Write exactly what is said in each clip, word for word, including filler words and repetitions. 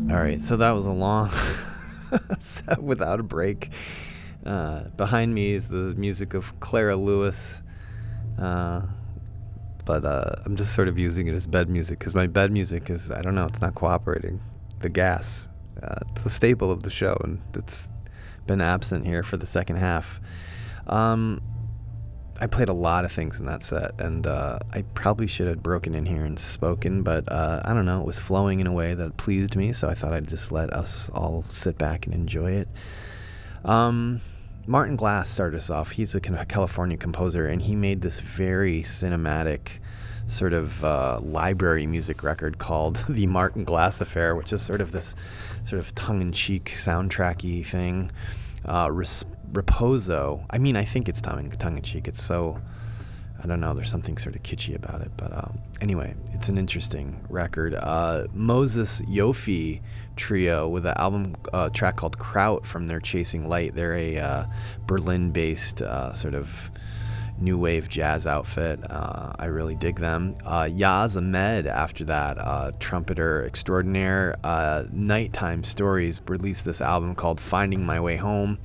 All right, so that was a long set without a break. Uh, behind me is the music of Clara Lewis, uh, but uh, I'm just sort of using it as bed music because my bed music is, I don't know, it's not cooperating. The gas, uh, it's a staple of the show, and it's been absent here for the second half. Um, I played a lot of things in that set, and uh, I probably should have broken in here and spoken, but uh, I don't know, it was flowing in a way that pleased me, so I thought I'd just let us all sit back and enjoy it. Um, Martin Glass started us off. He's a California composer, and he made this very cinematic sort of uh, library music record called The Martin Glass Affair, which is sort of this sort of tongue-in-cheek soundtracky thing. Uh, res- Reposo. I mean, I think it's tongue tongue in cheek. It's so, I don't know. There's something sort of kitschy about it, but uh, anyway, it's an interesting record. Uh, Moses Yofi Trio with an album uh, track called Kraut from their Chasing Light. They're a uh, Berlin-based uh, sort of new wave jazz outfit. Uh, I really dig them. Uh, Yaz Ahmed after that, uh, trumpeter extraordinaire. Uh, Nighttime Stories released this album called Finding My Way Home.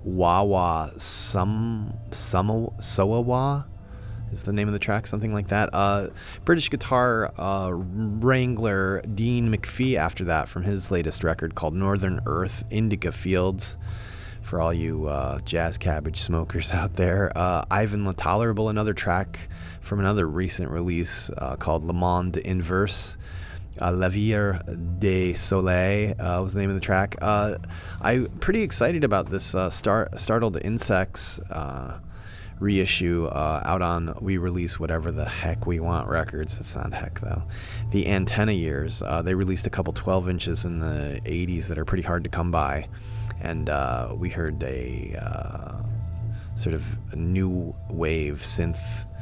Wawa Sum Sum Soawa is the name of the track, something like that. Uh, British guitar uh, wrangler Dean McPhee after that from his latest record called Northern Earth, Indica Fields. For all you uh, jazz cabbage smokers out there. Uh, Ivan La Tolerable, another track from another recent release uh, called Le Monde Inverse. Uh, La Vier de Soleil uh, was the name of the track. Uh, I'm pretty excited about this uh, Star- Startled Insects uh, reissue uh, out on We Release Whatever the Heck We Want Records. It's not heck, though. The Antenna Years. Uh, they released a couple twelve inches in the eighties that are pretty hard to come by. And uh, we heard a uh, sort of a new wave synth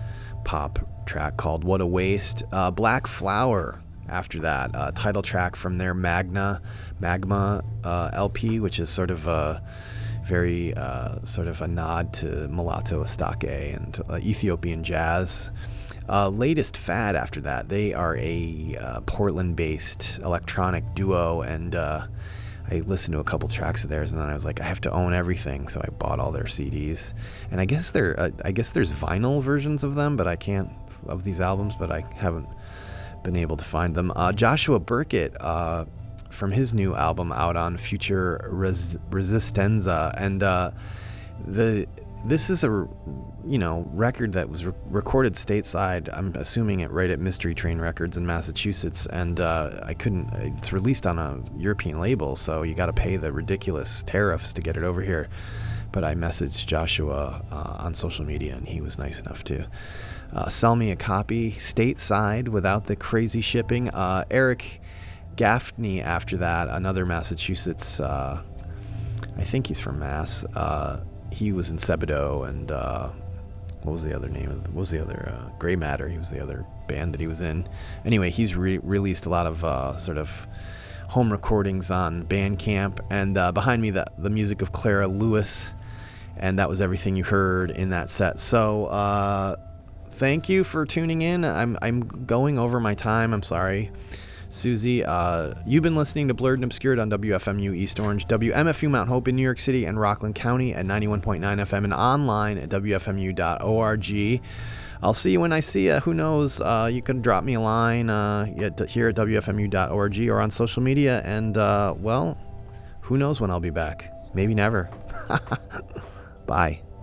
pop track called What a Waste. Uh, Black Flower after that, uh, title track from their Magna Magma uh, L P, which is sort of a very uh, sort of a nod to Mulatto Astake and uh, Ethiopian jazz. Uh, latest Fad after that, they are a uh, Portland-based electronic duo, and uh, I listened to a couple tracks of theirs, and then I was like, I have to own everything, so I bought all their C Ds. And I guess there, uh, I guess there's vinyl versions of them, but I can't of these albums, but I haven't been able to find them. Uh, Joshua Burkett, uh, from his new album out on Future Res- Resistenza, and uh, the this is a you know record that was re- recorded stateside. I'm assuming it right at Mystery Train Records in Massachusetts, and uh, I couldn't. It's released on a European label, so you got to pay the ridiculous tariffs to get it over here. But I messaged Joshua uh, on social media, and he was nice enough to uh, sell me a copy stateside without the crazy shipping. Uh, Eric Gaffney after that, another Massachusetts. Uh, I think he's from Mass. Uh, he was in Sebadoh, and uh, what was the other name of what was the other uh, Grey Matter? He was the other band that he was in. Anyway, he's re- released a lot of uh, sort of home recordings on Bandcamp, and uh, behind me the the music of Clara Lewis, and that was everything you heard in that set. So uh, thank you for tuning in. I'm I'm going over my time. I'm sorry. Susie, uh, you've been listening to Blurred and Obscured on W F M U East Orange, W M F U Mount Hope in New York City, and Rockland County at ninety-one point nine F M, and online at W F M U dot org. I'll see you when I see you. Who knows? Uh, you can drop me a line uh, here at W F M U dot org or on social media, and, uh, well, who knows when I'll be back? Maybe never. Bye.